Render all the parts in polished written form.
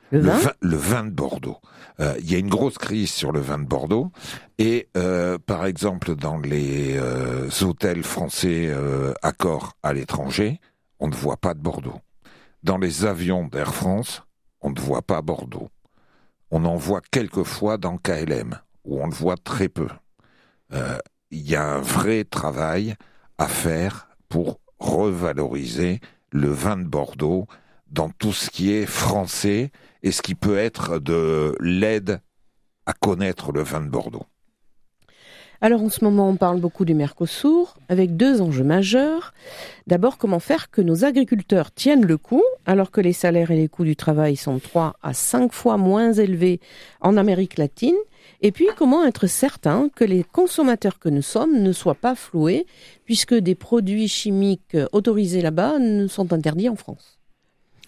Le vin de Bordeaux. Il y a une grosse crise sur le vin de Bordeaux et par exemple dans les hôtels français Accor à l'étranger, on ne voit pas de Bordeaux. Dans les avions d'Air France, on ne voit pas Bordeaux. On en voit quelques fois dans KLM, où on le voit très peu. Il y a un vrai travail à faire pour revaloriser le vin de Bordeaux dans tout ce qui est français et ce qui peut être de l'aide à connaître le vin de Bordeaux. Alors en ce moment, on parle beaucoup du Mercosur, avec 2 enjeux majeurs. D'abord, comment faire que nos agriculteurs tiennent le coup, alors que les salaires et les coûts du travail sont 3 à 5 fois moins élevés en Amérique latine. Et puis, comment être certain que les consommateurs que nous sommes ne soient pas floués, puisque des produits chimiques autorisés là-bas sont interdits en France. François ?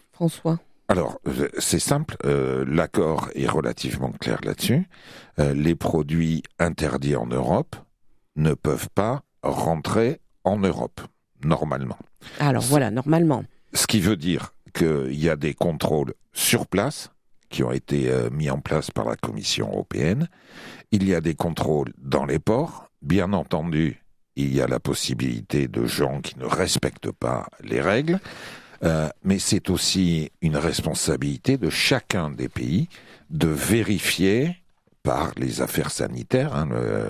Alors, c'est simple, l'accord est relativement clair là-dessus. Les produits interdits en Europe ne peuvent pas rentrer en Europe, normalement. Alors voilà, normalement. Ce qui veut dire qu'il y a des contrôles sur place qui ont été mis en place par la Commission européenne. Il y a des contrôles dans les ports. Bien entendu, il y a la possibilité de gens qui ne respectent pas les règles. Mais c'est aussi une responsabilité de chacun des pays de vérifier par les affaires sanitaires,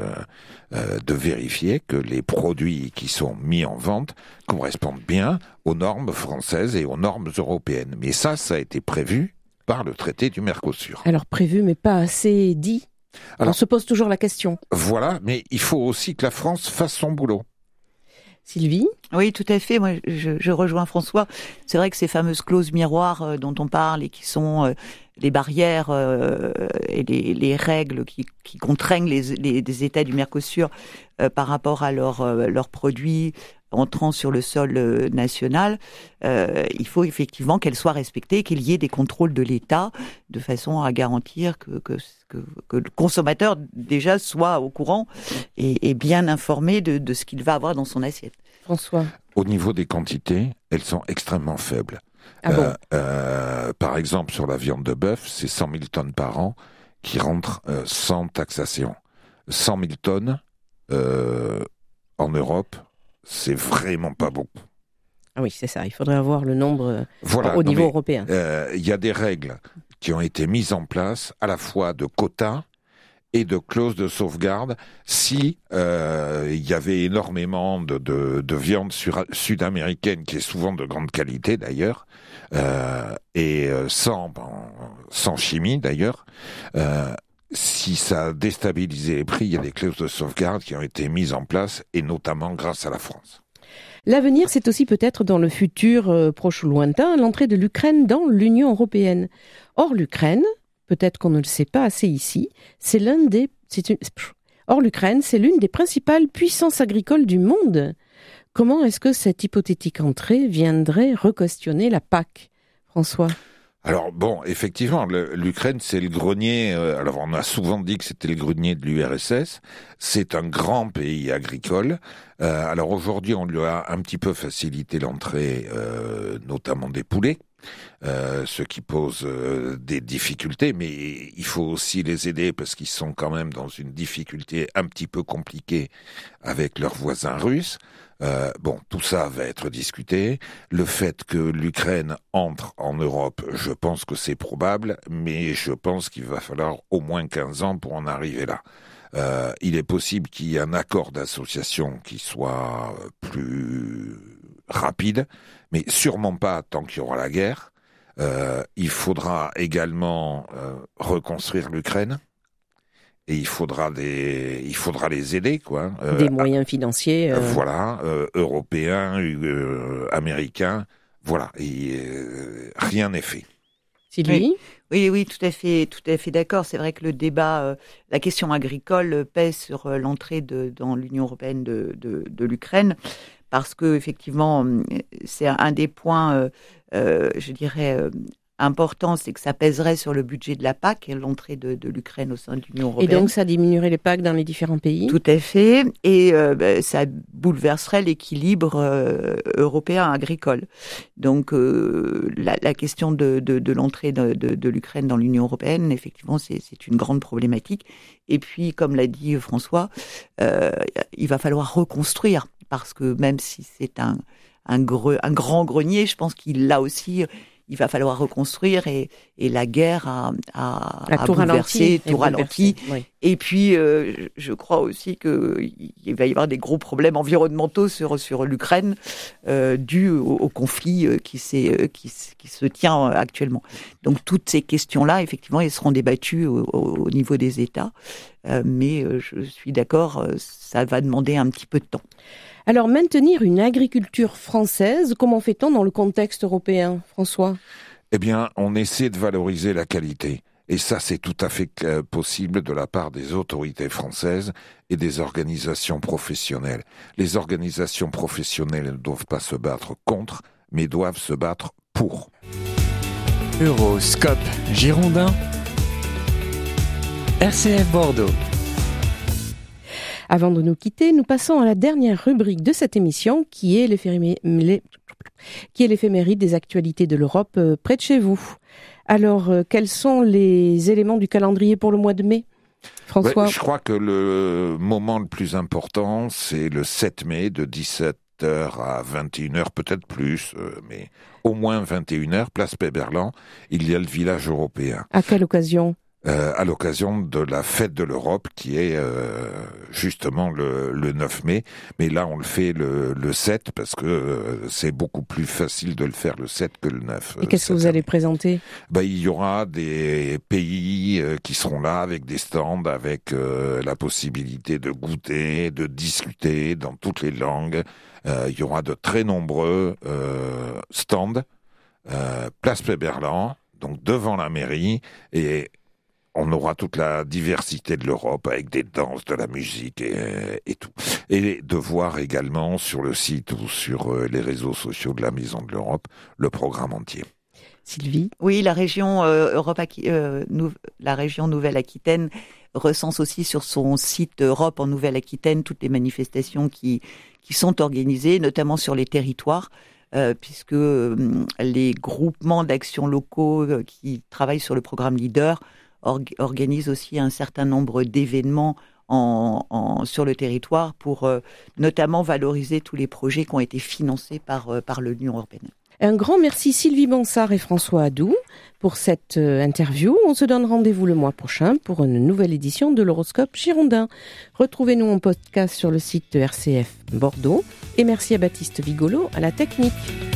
de vérifier que les produits qui sont mis en vente correspondent bien aux normes françaises et aux normes européennes. Mais ça a été prévu par le traité du Mercosur. Alors prévu, mais pas assez dit. On se pose toujours la question. Voilà, mais il faut aussi que la France fasse son boulot. Sylvie ? Oui, tout à fait. Moi, je rejoins François. C'est vrai que ces fameuses clauses miroirs dont on parle et qui sont les barrières et les règles qui contraignent les États du Mercosur par rapport à leurs produits entrant sur le sol national, il faut effectivement qu'elles soient respectées, qu'il y ait des contrôles de l'État de façon à garantir que le consommateur déjà soit au courant et bien informé de ce qu'il va avoir dans son assiette. François ? Au niveau des quantités, elles sont extrêmement faibles. Ah bon ? Par exemple, sur la viande de bœuf, c'est 100 000 tonnes par an qui rentrent sans taxation. 100 000 tonnes en Europe, c'est vraiment pas beaucoup. Ah oui, c'est ça. Il faudrait avoir le nombre au niveau européen. Il y a des règles qui ont été mises en place à la fois de quotas et de clauses de sauvegarde si il y avait énormément de viande sud-américaine qui est souvent de grande qualité d'ailleurs et sans chimie d'ailleurs. Si ça a déstabilisé les prix, il y a des clauses de sauvegarde qui ont été mises en place, et notamment grâce à la France. L'avenir, c'est aussi peut-être dans le futur proche ou lointain, l'entrée de l'Ukraine dans l'Union européenne. Or, l'Ukraine, peut-être qu'on ne le sait pas assez ici, l'Ukraine, c'est l'une des principales puissances agricoles du monde. Comment est-ce que cette hypothétique entrée viendrait re-questionner la PAC, François ? Alors bon, effectivement, l'Ukraine, c'est le grenier. Alors on a souvent dit que c'était le grenier de l'URSS. C'est un grand pays agricole. Alors aujourd'hui, on lui a un petit peu facilité l'entrée, notamment des poulets, ce qui pose des difficultés. Mais il faut aussi les aider parce qu'ils sont quand même dans une difficulté un petit peu compliquée avec leurs voisins russes. Bon, tout ça va être discuté. Le fait que l'Ukraine entre en Europe, je pense que c'est probable, mais je pense qu'il va falloir au moins 15 ans pour en arriver là. Il est possible qu'il y ait un accord d'association qui soit plus rapide, mais sûrement pas tant qu'il y aura la guerre. Il faudra également reconstruire l'Ukraine. Et il faudra les aider, quoi. Des moyens financiers. Européens, américains, voilà. Et rien n'est fait. Sylvie ? Oui, tout à fait d'accord. C'est vrai que le débat, la question agricole pèse sur l'entrée dans l'Union européenne de l'Ukraine, parce que effectivement, c'est un des points, je dirais, important, c'est que ça pèserait sur le budget de la PAC, l'entrée de l'Ukraine au sein de l'Union européenne. Et donc ça diminuerait les PAC dans les différents pays. Tout à fait. Et ça bouleverserait l'équilibre européen agricole. Donc la question de l'entrée de l'Ukraine dans l'Union européenne, effectivement, c'est une grande problématique. Et puis, comme l'a dit François, il va falloir reconstruire, parce que même si c'est un grand grenier, je pense qu'il l'a aussi... Il va falloir reconstruire et la guerre a tout bouleversé, tout ralenti. Oui. Et puis, je crois aussi qu'il va y avoir des gros problèmes environnementaux sur l'Ukraine dus au conflit qui se tient actuellement. Donc, toutes ces questions-là, effectivement, elles seront débattues au niveau des États. Mais je suis d'accord, ça va demander un petit peu de temps. Alors, maintenir une agriculture française, comment fait-on dans le contexte européen, François ? Eh bien, on essaie de valoriser la qualité. Et ça, c'est tout à fait possible de la part des autorités françaises et des organisations professionnelles. Les organisations professionnelles ne doivent pas se battre contre, mais doivent se battre pour. Euroscope Girondin, RCF Bordeaux. Avant de nous quitter, nous passons à la dernière rubrique de cette émission, qui est l'éphéméride des actualités de l'Europe près de chez vous. Alors, quels sont les éléments du calendrier pour le mois de mai, François ? Je crois que le moment le plus important, c'est le 7 mai de 17h à 21h, peut-être plus, mais au moins 21h, place Péberlan, il y a le village européen. À quelle occasion ? À l'occasion de la fête de l'Europe qui est justement le 9 mai. Mais là, on le fait le 7 parce que c'est beaucoup plus facile de le faire le 7 que le 9. Et qu'est-ce que vous allez présenter ? Il y aura des pays qui seront là avec des stands, avec la possibilité de goûter, de discuter dans toutes les langues. Il y aura de très nombreux stands, place Péberlan, donc devant la mairie, et on aura toute la diversité de l'Europe avec des danses, de la musique et tout. Et de voir également sur le site ou sur les réseaux sociaux de la Maison de l'Europe le programme entier. Sylvie ? Oui, la région la région Nouvelle-Aquitaine recense aussi sur son site Europe en Nouvelle-Aquitaine toutes les manifestations qui sont organisées, notamment sur les territoires. Puisque les groupements d'action locaux qui travaillent sur le programme Leader organise aussi un certain nombre d'événements sur le territoire pour notamment valoriser tous les projets qui ont été financés par l'Union européenne. Un grand merci Sylvie Bonsard et François Adou pour cette interview. On se donne rendez-vous le mois prochain pour une nouvelle édition de l'Horoscope Girondin. Retrouvez-nous en podcast sur le site de RCF Bordeaux. Et merci à Baptiste Vigolo à la technique.